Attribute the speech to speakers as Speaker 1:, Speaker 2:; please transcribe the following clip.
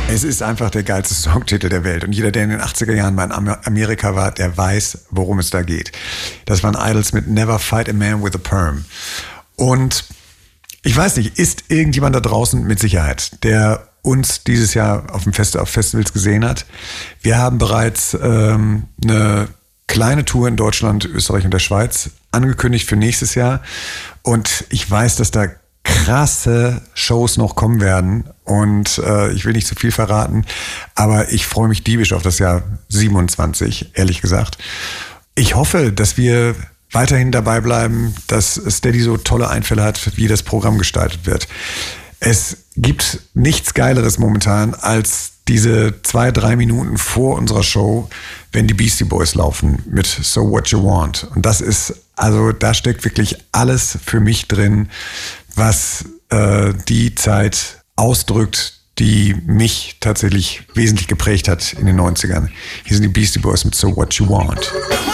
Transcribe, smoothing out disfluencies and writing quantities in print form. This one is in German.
Speaker 1: Es ist einfach der geilste Songtitel der Welt. Und jeder, der in den 80er Jahren mal in Amerika war, der weiß, worum es da geht. Das waren Idols mit Never Fight a Man with a Perm. Und ich weiß nicht, ist irgendjemand da draußen mit Sicherheit, der uns dieses Jahr auf Festivals gesehen hat? Wir haben bereits eine kleine Tour in Deutschland, Österreich und der Schweiz angekündigt für nächstes Jahr. Und ich weiß, dass da krasse Shows noch kommen werden. Und ich will nicht zu viel verraten, aber ich freue mich diebisch auf das Jahr 27, ehrlich gesagt. Ich hoffe, dass wir weiterhin dabei bleiben, dass Steady so tolle Einfälle hat, wie das Programm gestaltet wird. Es gibt nichts Geileres momentan als diese 2-3 Minuten vor unserer Show, wenn die Beastie Boys laufen mit So What You Want. Und das ist, also da steckt wirklich alles für mich drin, was die Zeit ausdrückt, die mich tatsächlich wesentlich geprägt hat in den 90ern. Hier sind die Beastie Boys mit So What You Want.